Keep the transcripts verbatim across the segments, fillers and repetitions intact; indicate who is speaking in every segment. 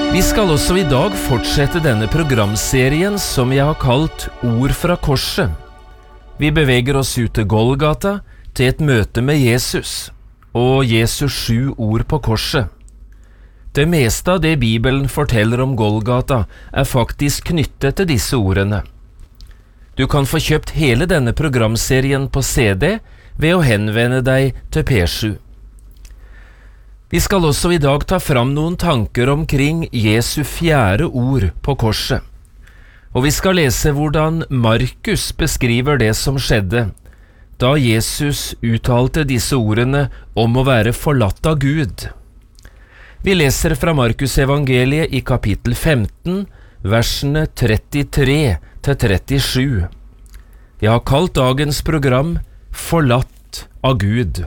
Speaker 1: Vi skal også i dag fortsette denne programserien som jeg har kalt Ord fra korset. Vi beveger oss ut til Golgata, til et møte med Jesus, og Jesus sju ord på korset. Det meste av det Bibelen forteller om Golgata er faktisk knyttet til disse ordene. Du kan få kjøpt hele denne programserien på C D ved å henvende deg til P sju. Vi skal også i dag ta fram noen tanker omkring Jesu fjerde ord på korset. Og vi skal lese hvordan Markus beskriver det som skjedde da Jesus uttalte disse ordene om å være forlatt av Gud. Vi leser fra Markus evangeliet i kapittel femten, versene trettitre til trettisju. Jeg har kalt dagens program Forlatt av Gud.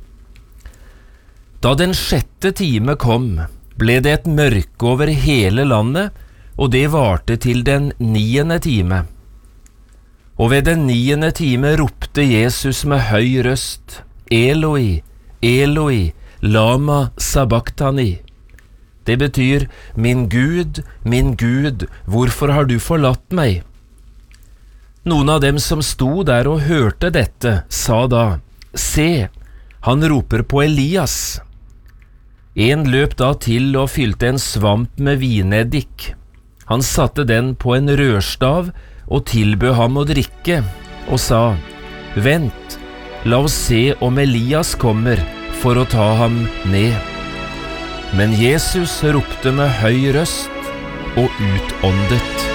Speaker 1: Da den sjette time kom, ble det et mørke over hele landet, og det varte til den niende time. Og ved den niende time ropte Jesus med høy røst, Eloi, Eloi, lama sabachthani. Det betyr, min Gud, min Gud, hvorfor har du forlatt meg? Noen av dem som sto der og hørte dette, sa da, se, han roper på Elias. En løp da til og fylte en svamp med vineddik. Han satte den på en rørstav og tilbød ham å drikke, og sa, vent, la oss se om Elias kommer for å ta ham ned. Men Jesus ropte med høy røst og utåndet.